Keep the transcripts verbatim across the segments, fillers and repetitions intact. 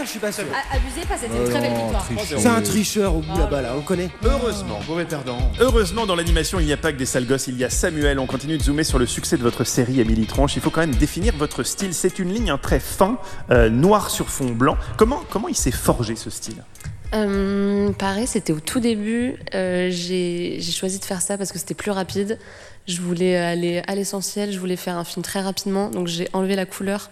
Je suis pas sûr. A- Abusez pas, c'était une très belle victoire. C'est un tricheur au bout là-bas, là, on le connaît. Heureusement, Mauvais perdant. heureusement dans l'animation, il n'y a pas que des sales gosses, il y a Samuel. On continue de zoomer sur le succès de votre série Émilie Tronche. Il faut quand même définir votre style. C'est une ligne, un trait fin, euh, noir sur fond blanc. Comment, comment il s'est forgé ce style ? Euh, pareil, c'était au tout début. Euh, j'ai, j'ai choisi de faire ça parce que c'était plus rapide. Je voulais aller à l'essentiel, je voulais faire un film très rapidement. Donc j'ai enlevé la couleur,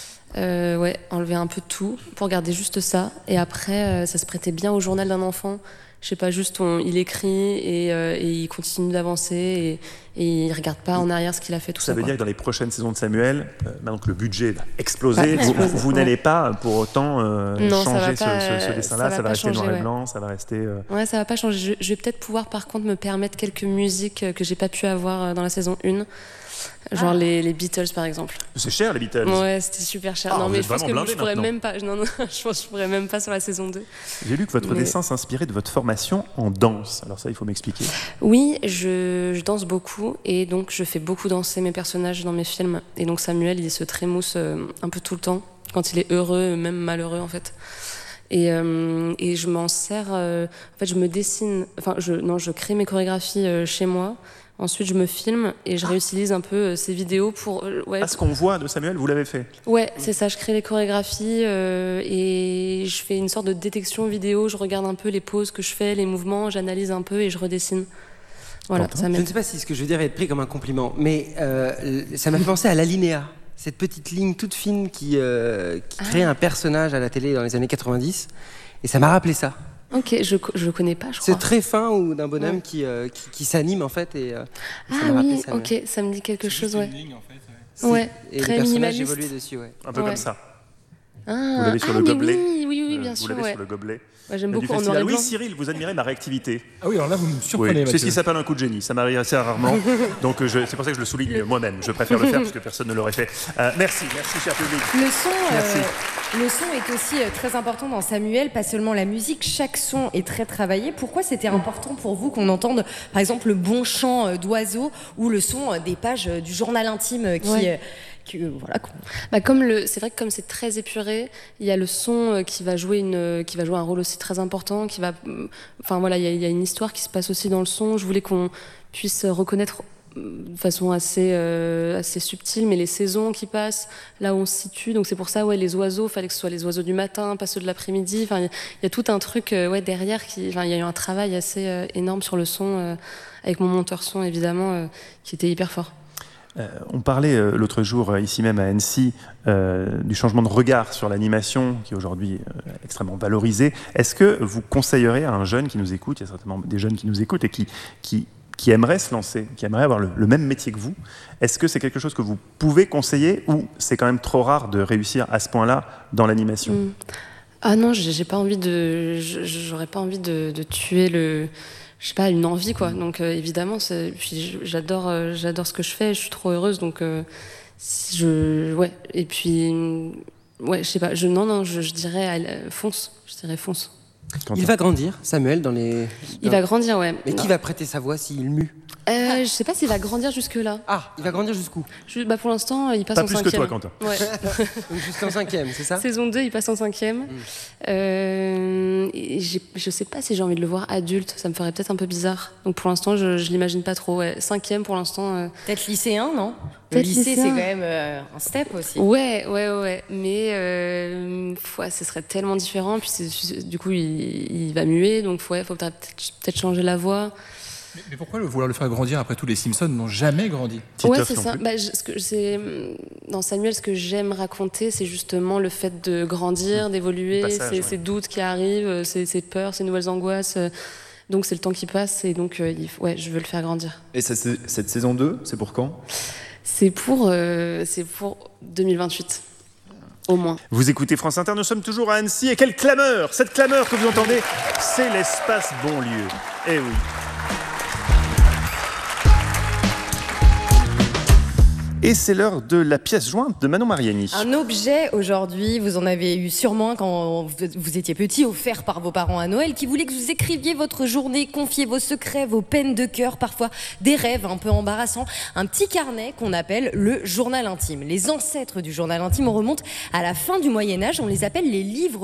euh, ouais, enlevé un peu de tout pour garder juste ça. Et après, euh, ça se prêtait bien au journal d'un enfant. Je sais pas, juste on, il écrit et, euh, et il continue d'avancer et, et il regarde pas en arrière ce qu'il a fait, tout ça. Ça veut quoi. dire que dans les prochaines saisons de Samuel, euh, maintenant que le budget va exploser, Ouais, vous, exploser, vous ouais. n'allez pas pour autant euh, Non, ça changer va pas, ce, ce- ce euh, dessin-là, ça ça, va va pas rester changer, noir et ouais. blanc, ça va rester... euh, Ouais, ça va pas changer. Je, je vais peut-être pouvoir par contre me permettre quelques musiques que j'ai pas pu avoir dans la saison un. Genre Ah. les, les Beatles par exemple. C'est cher les Beatles. Ouais, c'était super cher. Ah, non, vous mais êtes je pense vraiment que blindés je pourrais maintenant. même pas. Non, non, je pense que je pourrais même pas sur la saison deux. J'ai lu que votre Mais- dessin s'inspirait de votre formation en danse. Alors ça, il faut m'expliquer. Oui, je, je danse beaucoup et donc je fais beaucoup danser mes personnages dans mes films. Et donc Samuel, il se trémousse euh, un peu tout le temps quand il est heureux, même malheureux en fait. Et, euh, et je m'en sers. euh, en fait, je me dessine. Enfin, je non, je crée mes chorégraphies euh, chez moi. Ensuite, je me filme et je réutilise un peu euh, ces vidéos pour. euh, ouais, Ah, ce qu'on voit de Samuel, vous l'avez fait. Ouais, c'est ça, je crée les chorégraphies euh, et je fais une sorte de détection vidéo, je regarde un peu les poses que je fais, les mouvements, j'analyse un peu et je redessine. Voilà, T'entends ça Je ne m'aide. sais pas si ce que je veux dire est pris comme un compliment, mais euh, ça m'a fait penser à l'alinéa. Cette petite ligne toute fine qui, euh, qui crée un personnage à la télé dans les années quatre-vingt-dix. Et ça m'a rappelé ça. Ok, je, co- je connais pas, je crois. C'est très fin ou d'un bonhomme Ouais. qui, euh, qui, qui s'anime en fait. Et, euh, ça Ah m'a rappelé oui, ça, mais- ok, ça me dit quelque chose, ouais. ligne, en fait, ouais. C'est- Ouais, et très les personnages minimaliste. évoluent dessus, ouais. Un peu Ouais. comme ça. Ah, Vous l'avez sur ah, le mais gobelet. Oui, oui, oui, Euh, bien vous sûr, l'avez ouais. sur le gobelet. Ouais, j'aime Du beaucoup en noir festival. et Oui, blanc. Cyril, vous admirez ma réactivité. Ah oui, alors là, vous me Oui, surprenez, c'est ce Mathieu. qui s'appelle un coup de génie. Ça m'arrive assez rarement. Donc euh, je- c'est pour ça que je le souligne moi-même. Je préfère le faire parce que personne ne l'aurait fait. Euh, merci, merci cher public. Le son, Merci. euh, le son est aussi euh, très important dans Samuel, pas seulement la musique, chaque son est très travaillé. Pourquoi c'était important pour vous qu'on entende par exemple le bon chant euh, d'oiseaux ou le son euh, des pages euh, du journal intime euh, qui, Ouais. euh, qui, euh, voilà, qu'on- Bah comme le, c'est vrai que comme c'est très épuré, il y a le son euh, qui va jouer une, euh, qui va jouer un rôle aussi très important, qui va, euh, enfin voilà, il y a, il y a une histoire qui se passe aussi dans le son. Je voulais qu'on puisse reconnaître euh, de façon assez, euh, assez subtile, mais les saisons qui passent, là où on se situe. Donc c'est pour ça, ouais, les oiseaux, fallait que ce soit les oiseaux du matin, pas ceux de l'après-midi. Enfin, il y, a- il y a tout un truc, euh, ouais, derrière qui, enfin, il y a eu un travail assez euh, énorme sur le son, euh, avec mon monteur son évidemment, euh, qui était hyper fort. Euh, on parlait euh, l'autre jour, euh, ici même à Annecy, euh, du changement de regard sur l'animation, qui est aujourd'hui euh, extrêmement valorisé. Est-ce que vous conseilleriez à un jeune qui nous écoute, il y a certainement des jeunes qui nous écoutent et qui, qui, qui aimeraient se lancer, qui aimeraient avoir le, le même métier que vous, est-ce que c'est quelque chose que vous pouvez conseiller ou c'est quand même trop rare de réussir à ce point-là dans l'animation ? Mm. Ah non, j'ai j'ai pas envie de, je- j'aurais pas envie de, de tuer le, je sais pas, une envie quoi. Donc euh, évidemment, c'est- puis j'adore, euh, j'adore ce que je fais, je suis trop heureuse, donc euh, si je, ouais. Et puis, ouais, je sais pas, je non non, je, je dirais allez, fonce, je dirais fonce. Quentin. Il va grandir, Samuel, dans les. Il dans- va grandir, ouais. Mais qui va prêter sa voix s'il mue? Euh, je sais pas s'il va grandir jusque là. Ah, il va grandir jusqu'où? Bah pour l'instant, il passe Pas en plus cinquième. que toi, Quentin. Ouais. Donc jusqu'en cinquième, c'est ça? Saison deux, il passe en cinquième. Euh, et j'ai- je sais pas si j'ai envie de le voir adulte, ça me ferait peut-être un peu bizarre. Donc pour l'instant, je, je l'imagine pas trop. Ouais. Cinquième pour l'instant. euh. peut-être lycéen, non? Le Peut-être lycée, lycéen. c'est quand même euh, un step aussi. Ouais, ouais, ouais. Mais euh, ouais, ce serait tellement différent. Puis c'est- du coup, il, il va muer, donc ouais, faut peut-être peut-être changer la voix. Mais, mais pourquoi le, vouloir le faire grandir après tous les Simpsons n'ont jamais grandi? Ouais, Titeuf c'est non ça. plus. Bah, je- ce que c'est dans Samuel, ce que j'aime raconter, c'est justement le fait de grandir, d'évoluer, Le passage, ces, ouais. ces doutes qui arrivent, ces, ces peurs, ces nouvelles angoisses. Donc c'est le temps qui passe et donc euh, il faut- ouais, je veux le faire grandir. Et ça, c'est- cette saison deux, c'est pour quand? C'est pour, euh, c'est pour deux mille vingt-huit, au moins. Vous écoutez France Inter, nous sommes toujours à Annecy et quelle clameur! Cette clameur que vous entendez, c'est l'espace Bonlieu. Eh oui. Et c'est l'heure de la pièce jointe de Manon Mariani. Un objet aujourd'hui, vous en avez eu sûrement un quand vous- vous étiez petit, offert par vos parents à Noël, qui voulait que vous écriviez votre journée, confiez vos secrets, vos peines de cœur, parfois des rêves un peu embarrassants. Un petit carnet qu'on appelle le journal intime. Les ancêtres du journal intime, on remonte à la fin du Moyen-Âge, on les appelle les livres